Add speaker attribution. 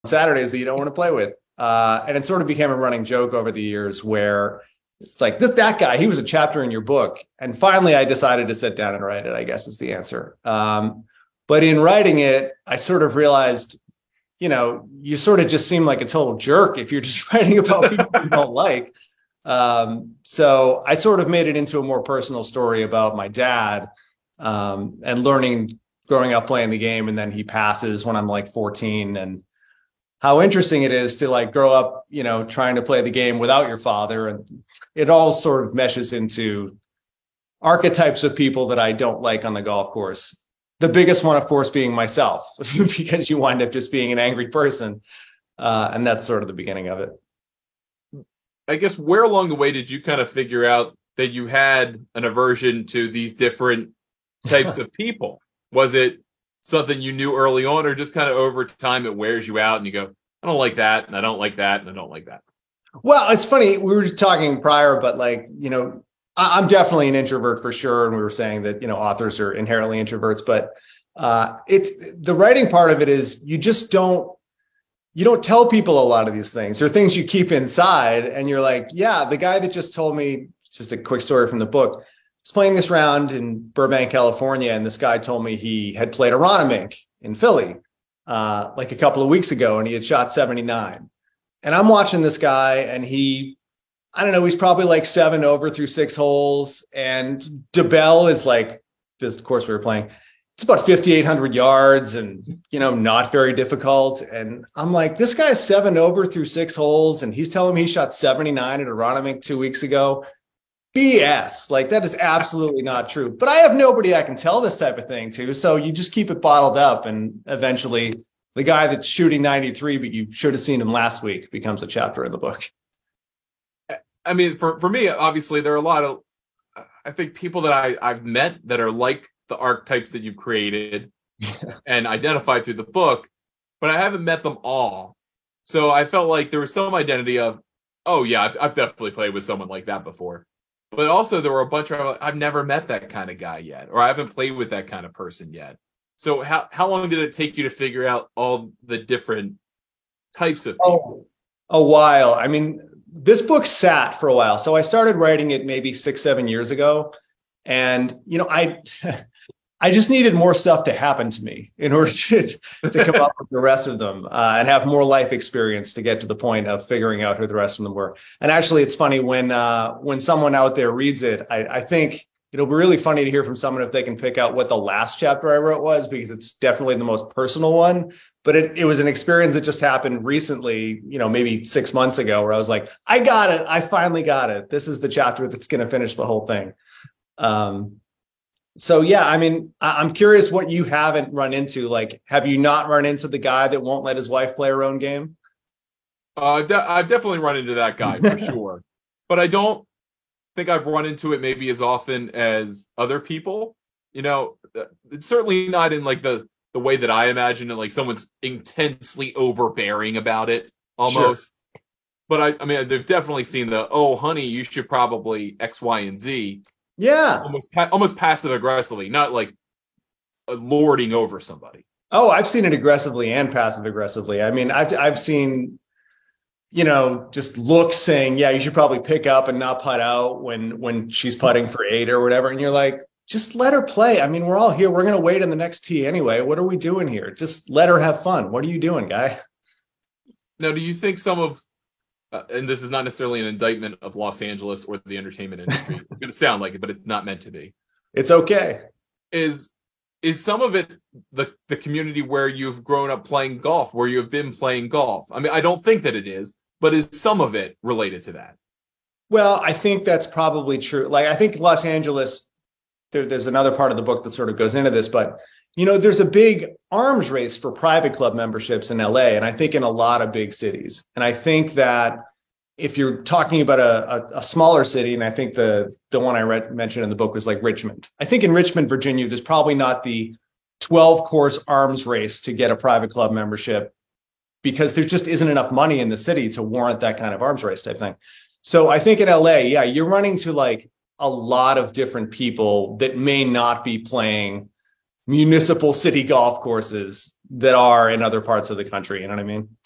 Speaker 1: Saturdays that you don't want to play with. And it sort of became a running joke over the years where it's like that guy, he was a chapter in your book. And finally, I decided to sit down and write it, I guess is the answer. But in writing it, I sort of realized, you sort of just seem like a total jerk if you're just writing about people you don't like. So I sort of made it into a more personal story about my dad and learning, growing up playing the game, and then he passes when I'm like 14, and how interesting it is to like grow up, trying to play the game without your father. And it all sort of meshes into archetypes of people that I don't like on the golf course. The biggest one, of course, being myself, because you wind up just being an angry person. And that's sort of the beginning of it.
Speaker 2: I guess where along the way did you kind of figure out that you had an aversion to these different types of people? Was it something you knew early on, or just kind of over time it wears you out and you go, I don't like that, and I don't like that, and I don't like that?
Speaker 1: Well, it's funny. We were talking prior, but I'm definitely an introvert for sure. And we were saying that, authors are inherently introverts, but it's the writing part of it is you don't tell people a lot of these things. They're things you keep inside, and you're like, yeah, the guy that just told me, just a quick story from the book, was playing this round in Burbank, California, and this guy told me he had played Aronimink in Philly like a couple of weeks ago, and he had shot 79. And I'm watching this guy, and he's probably like 7 over through 6 holes, and DeBell is like, this course we were playing, it's about 5,800 yards and, not very difficult. And I'm like, this guy's 7 over through 6 holes, and he's telling me he shot 79 at Aronimink 2 weeks ago. BS. Like, that is absolutely not true. But I have nobody I can tell this type of thing to. So you just keep it bottled up, and eventually the guy that's shooting 93, but you should have seen him last week, becomes a chapter in the book.
Speaker 2: I mean, for me, obviously, there are a lot of, I think, people that I've met that are like the archetypes that you've created and identified through the book, but I haven't met them all. So I felt like there was some identity of, oh yeah, I've definitely played with someone like that before. But also there were a bunch of, I've never met that kind of guy yet, or I haven't played with that kind of person yet. So how long did it take you to figure out all the different types of people?
Speaker 1: A while. I mean, this book sat for a while. So I started writing it maybe 6-7 years ago. And, I just needed more stuff to happen to me in order to come up with the rest of them and have more life experience to get to the point of figuring out who the rest of them were. And actually, it's funny when someone out there reads it, I think it'll be really funny to hear from someone if they can pick out what the last chapter I wrote was, because it's definitely the most personal one. But it was an experience that just happened recently, maybe 6 months ago, where I was like, I got it. I finally got it. This is the chapter that's going to finish the whole thing. So, yeah, I mean, I'm curious what you haven't run into. Like, have you not run into the guy that won't let his wife play her own game?
Speaker 2: I've definitely run into that guy for sure. But I don't think I've run into it maybe as often as other people. It's certainly not in like the way that I imagine it, like someone's intensely overbearing about it almost. Sure. But I mean, they've definitely seen the, oh, honey, you should probably X, Y, and Z.
Speaker 1: Yeah.
Speaker 2: Almost passive aggressively, not like lording over somebody.
Speaker 1: Oh, I've seen it aggressively and passive aggressively. I mean, I've seen, just looks saying, yeah, you should probably pick up and not putt out when she's putting for 8 or whatever. And you're like, just let her play. I mean, we're all here. We're going to wait in the next tee anyway. What are we doing here? Just let her have fun. What are you doing, guy?
Speaker 2: Now, do you think some of, and this is not necessarily an indictment of Los Angeles or the entertainment industry. It's going to sound like it, but it's not meant to be.
Speaker 1: It's okay.
Speaker 2: Is some of it the community where you've grown up playing golf, where you have been playing golf? I mean, I don't think that it is, but is some of it related to that?
Speaker 1: Well, I think that's probably true. Like, I think Los Angeles, there's another part of the book that sort of goes into this, but there's a big arms race for private club memberships in LA, and I think in a lot of big cities. And I think that if you're talking about a smaller city, and I think the one I mentioned in the book was like Richmond. I think in Richmond, Virginia, there's probably not the 12-course arms race to get a private club membership, because there just isn't enough money in the city to warrant that kind of arms race type thing. So I think in LA, yeah, you're running to like a lot of different people that may not be playing municipal city golf courses that are in other parts of the country. You know what I mean?